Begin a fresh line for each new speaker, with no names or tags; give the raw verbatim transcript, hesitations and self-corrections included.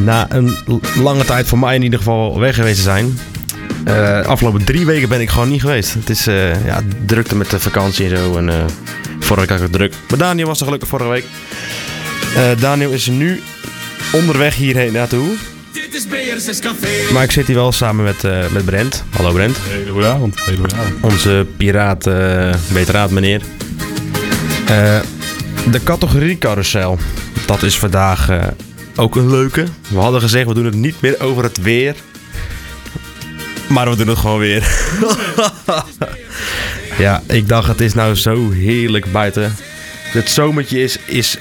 Na een lange tijd voor mij in ieder geval weg geweest te zijn. Uh, afgelopen drie weken ben ik gewoon niet geweest. Het is uh, ja, drukte met de vakantie en zo. En, uh, vorige week had ik het druk. Maar Daniel was er gelukkig vorige week. Uh, Daniel is nu onderweg hierheen naartoe.
Dit is B R zes Café.
Maar ik zit hier wel samen met, uh, met Brent. Hallo Brent.
Hele goede avond. Hele goede avond.
Onze piraat, uh, veteraat meneer. Uh, de categorie carousel. Dat is vandaag uh, ook een leuke. We hadden gezegd we doen het niet meer over het weer. Maar we doen het gewoon weer. Ja, ik dacht het is nou zo heerlijk buiten. Het zomertje is, is